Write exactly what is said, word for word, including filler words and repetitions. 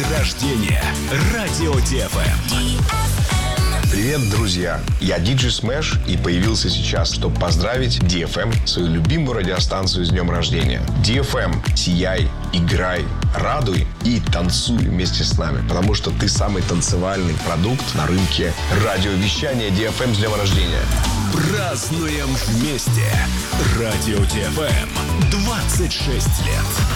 День рождения Радио ди эф эм. Привет, друзья! Я диджей Смэш и появился сейчас, чтобы поздравить ди эф эм, свою любимую радиостанцию, с днем рождения. ди эф эм, сияй, играй, радуй и танцуй вместе с нами, потому что ты самый танцевальный продукт на рынке радиовещания. ди эф эм, с днем рождения! Празднуем вместе! Радио ди эф эм. двадцать шесть лет.